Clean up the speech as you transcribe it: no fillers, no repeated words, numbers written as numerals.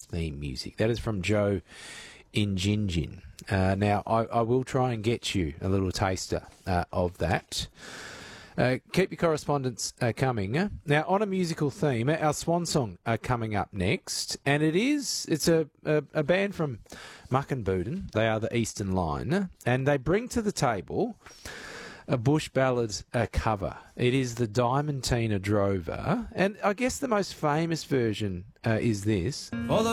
theme music. That is from Joe in Gin. Now, I will try and get you a little taster of that. Keep your correspondence coming. Now, on a musical theme, our swan song coming up next, and it's a band from Muckenbuden. They are the Eastern Line, and they bring to the table a bush ballad cover. It is the Diamantina Drover, and I guess the most famous version is this.